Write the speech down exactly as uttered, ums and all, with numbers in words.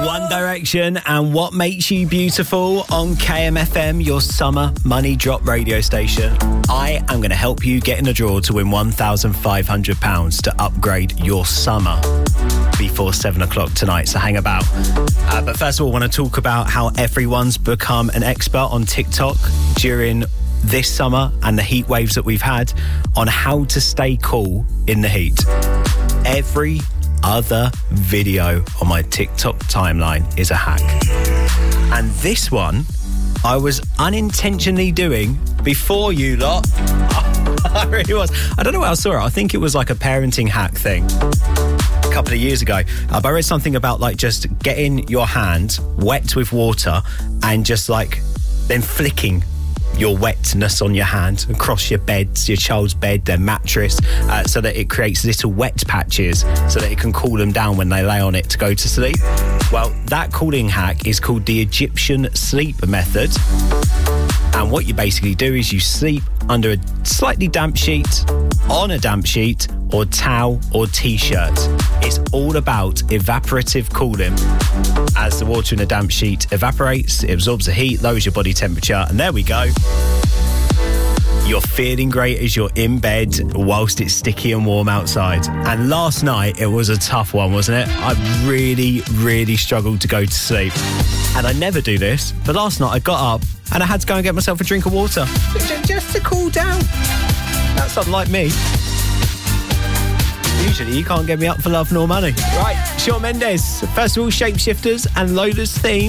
One Direction and What Makes You Beautiful on K M F M, your summer money drop radio station. I am going to help you get in a draw to win one thousand five hundred pounds to upgrade your summer before seven o'clock tonight, so hang about. Uh, but first of all, I want to talk about how everyone's become an expert on TikTok during this summer and the heat waves that we've had on how to stay cool in the heat. Every other video on my TikTok timeline is a hack. And this one, I was unintentionally doing before you lot. I really was. I don't know where I saw it. I think it was like a parenting hack thing a couple of years ago. Uh, but I read something about like just getting your hand wet with water and just like then flicking your wetness on your hand across your beds, your child's bed, their mattress, uh, so that it creates little wet patches so that it can cool them down when they lay on it to go to sleep. Well, that cooling hack is called the Egyptian sleep method. And what you basically do is you sleep under a slightly damp sheet, on a damp sheet, or towel or t-shirt. It's all about evaporative cooling. As the water in a damp sheet evaporates, it absorbs the heat, lowers your body temperature, and there we go. You're feeling great as you're in bed whilst it's sticky and warm outside. And last night, it was a tough one, wasn't it? I really, really struggled to go to sleep. And I never do this, but last night I got up and I had to go and get myself a drink of water just to cool down. That's unlike me. Usually you can't get me up for love nor money. Right, Shawn Mendes, first of all, Shapeshifters and Lola's theme.